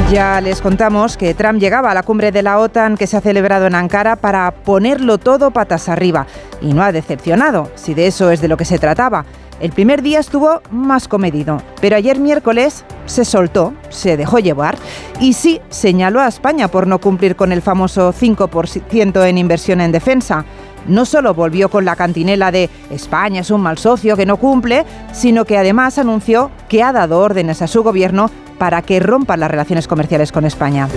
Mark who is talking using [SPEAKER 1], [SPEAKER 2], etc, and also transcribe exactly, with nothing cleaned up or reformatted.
[SPEAKER 1] Ya les contamos que Trump llegaba a la cumbre de la OTAN que se ha celebrado en Ankara para ponerlo todo patas arriba. Y no ha decepcionado, si de eso es de lo que se trataba. El primer día estuvo más comedido, pero ayer miércoles se soltó, se dejó llevar y sí señaló a España por no cumplir con el famoso cinco por ciento en inversión en defensa. No solo volvió con la cantinela de España es un mal socio que no cumple, sino que además anunció que ha dado órdenes a su gobierno para que rompan las relaciones comerciales con España.